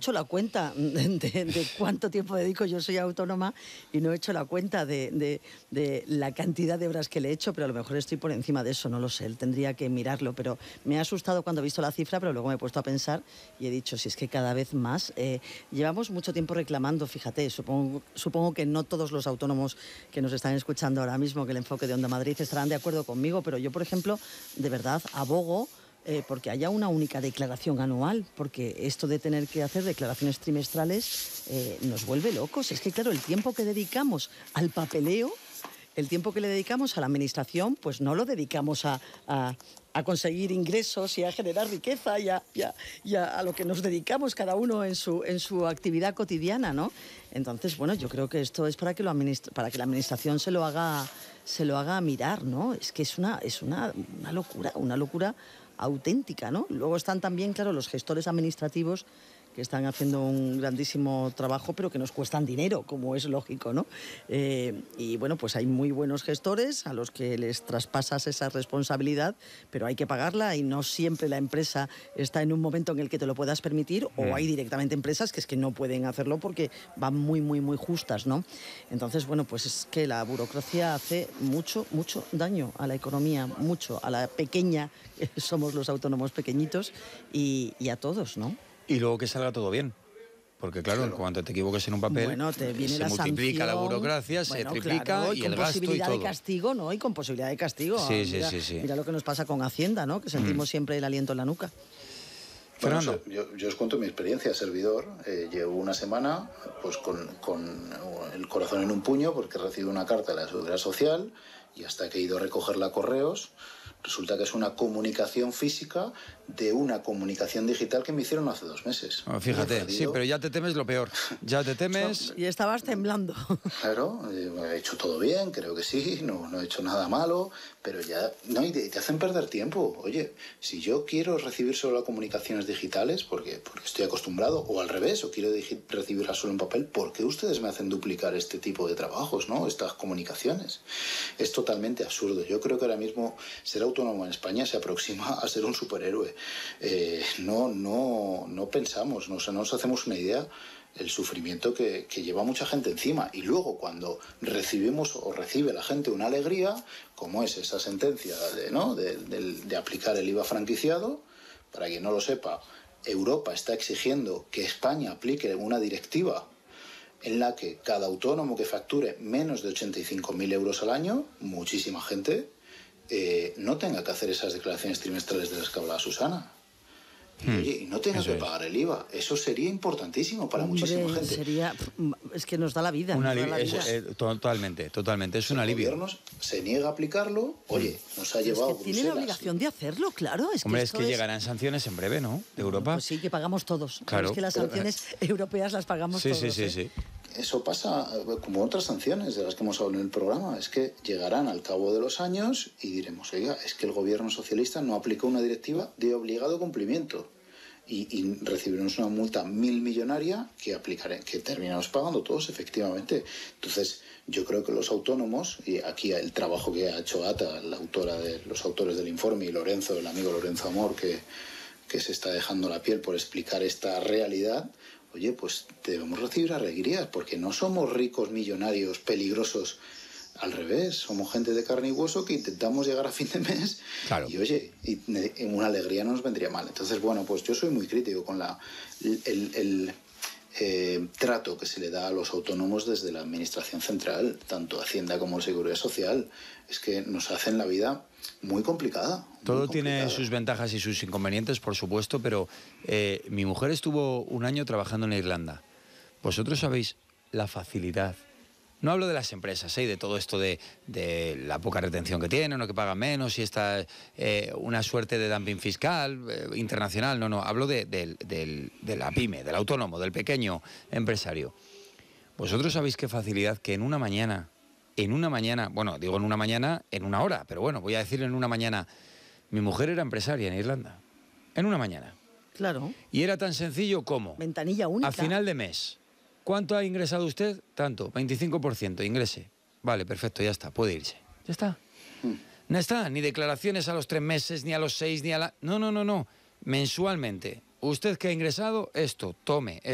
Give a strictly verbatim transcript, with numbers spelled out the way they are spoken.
hecho la cuenta de, de, de cuánto tiempo dedico. Yo soy autónoma y no he hecho la cuenta de, de, de la cantidad de horas que le he hecho, pero a lo mejor estoy por encima de eso, no lo sé, él tendría que mirarlo, pero me ha asustado cuando he visto la cifra, pero luego me he puesto a pensar y he dicho, si es que cada vez más, eh, llevamos mucho tiempo reclamando, fíjate, supongo, supongo que no todos los autónomos que nos están escuchando ahora mismo, que el enfoque de Onda Madrid, estarán de acuerdo conmigo, pero yo, por ejemplo, de verdad abogo Eh, porque haya una única declaración anual, porque esto de tener que hacer declaraciones trimestrales eh, nos vuelve locos. Es que, claro, el tiempo que dedicamos al papeleo, el tiempo que le dedicamos a la administración, pues no lo dedicamos a, a, a conseguir ingresos y a generar riqueza y, a, y, a, y a, a lo que nos dedicamos cada uno en su, en su actividad cotidiana, ¿no? Entonces, bueno, yo creo que esto es para que, lo administra, para que la administración se lo haga, se lo haga mirar, ¿no? Es que es una, es una, una locura, una locura auténtica, ¿no? Luego están también, claro, los gestores administrativos que están haciendo un grandísimo trabajo, pero que nos cuestan dinero, como es lógico, ¿no? Eh, y bueno, pues hay muy buenos gestores a los que les traspasas esa responsabilidad, pero hay que pagarla y no siempre la empresa está en un momento en el que te lo puedas permitir, mm. o hay directamente empresas que es que no pueden hacerlo porque van muy, muy, muy justas, ¿no? Entonces, bueno, pues es que la burocracia hace mucho, mucho daño a la economía, mucho, a la pequeña, somos los autónomos pequeñitos, y, y a todos, ¿no? Y luego que salga todo bien. Porque claro, claro, en cuanto te equivoques en un papel, bueno, te viene se la multiplica sanción, la burocracia, bueno, se triplica, claro, y, y con el gasto y todo. posibilidad de castigo, ¿no? Y con posibilidad de castigo. Sí, sí, mira, sí, sí. Mira lo que nos pasa con Hacienda, ¿no? Que sentimos mm. siempre el aliento en la nuca. Bueno, Fernando. Yo, yo os cuento mi experiencia, servidor. Eh, llevo una semana pues con, con el corazón en un puño porque he recibido una carta de la Seguridad Social y hasta que he ido a recogerla a correos, resulta que es una comunicación física de una comunicación digital que me hicieron hace dos meses. Oh, fíjate, sí, pero ya te temes lo peor. Ya te temes... Y estabas temblando. Claro, eh, he hecho todo bien, creo que sí, no, no he hecho nada malo, pero ya... No, y te, te hacen perder tiempo. Oye, si yo quiero recibir solo comunicaciones digitales, porque, porque estoy acostumbrado, o al revés, o quiero recibirlas solo en papel, ¿por qué ustedes me hacen duplicar este tipo de trabajos, ¿no? Estas comunicaciones? Es totalmente absurdo. Yo creo que ahora mismo ser autónomo en España se aproxima a ser un superhéroe. Eh, no, no, no pensamos, no, o sea, no nos hacemos una idea el sufrimiento que, que lleva mucha gente encima. Y luego cuando recibimos o recibe la gente una alegría, como es esa sentencia de, ¿no? de, de, de aplicar el I V A franquiciado, para quien no lo sepa, Europa está exigiendo que España aplique una directiva en la que cada autónomo que facture menos de ochenta y cinco mil euros al año, muchísima gente, eh, no tenga que hacer esas declaraciones trimestrales de las que hablaba Susana. Y, hmm. oye, y no tenga Eso que pagar es. el I V A. Eso sería importantísimo para Hombre, muchísima gente. Sería, es que nos da la vida. Un nos alivio, da la vida. Es, eh, totalmente, totalmente. Es un el alivio. El gobierno se niega a aplicarlo. Oye, nos ha llevado. Es que tiene la obligación de hacerlo, claro. Es Hombre, que es que es... llegarán sanciones en breve, ¿no? De Europa. Pues sí, que pagamos todos. Claro. Es que las sanciones pero... europeas las pagamos sí, todos. Sí, sí, ¿eh? sí. Eso pasa como otras sanciones de las que hemos hablado en el programa. Es que llegarán al cabo de los años y diremos, oiga, es que el gobierno socialista no aplicó una directiva de obligado cumplimiento. Y, y recibiremos una multa mil millonaria que aplicaré, que terminamos pagando todos, efectivamente. Entonces, yo creo que los autónomos, y aquí el trabajo que ha hecho Ata, la autora de los autores del informe, y Lorenzo, el amigo Lorenzo Amor, que, que se está dejando la piel por explicar esta realidad, oye, pues debemos recibir alegrías, porque no somos ricos, millonarios, peligrosos. Al revés, somos gente de carne y hueso que intentamos llegar a fin de mes. Claro. Y oye, y una alegría no nos vendría mal. Entonces, bueno, pues yo soy muy crítico con la, el, el, el eh, trato que se le da a los autónomos desde la Administración Central, tanto Hacienda como Seguridad Social. Es que nos hacen la vida muy complicada. Muy Todo complicada. tiene sus ventajas y sus inconvenientes, por supuesto, pero eh, mi mujer estuvo un año trabajando en Irlanda. Vosotros sabéis la facilidad. No hablo de las empresas, ¿eh? De todo esto de, de la poca retención que tienen o que pagan menos y esta eh, una suerte de dumping fiscal eh, internacional. No, no, hablo de, de, de, de la pyme, del autónomo, del pequeño empresario. Vosotros sabéis qué facilidad que en una mañana, en una mañana, bueno, digo en una mañana, en una hora, pero bueno, voy a decir en una mañana, mi mujer era empresaria en Irlanda, en una mañana. Claro. Y era tan sencillo como... Ventanilla única. A final de mes... ¿Cuánto ha ingresado usted? Tanto, veinticinco por ciento, ingrese. Vale, perfecto, ya está, puede irse. Ya está. No está, ni declaraciones a los tres meses, ni a los seis, ni a la... No, no, no, no. Mensualmente. Usted que ha ingresado, esto, tome.